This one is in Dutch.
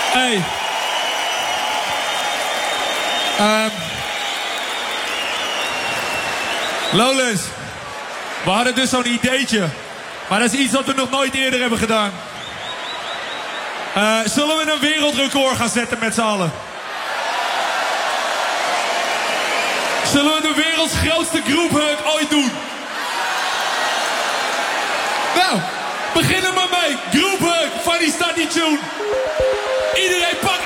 Hey. Lowlands. We hadden dus zo'n ideetje. Maar dat is iets wat we nog nooit eerder hebben gedaan. Zullen we een wereldrecord gaan zetten met z'n allen? Zullen we de werelds grootste groephug ooit doen? Nou, beginnen maar mee. Groephug van die Study Tune. Iedereen pak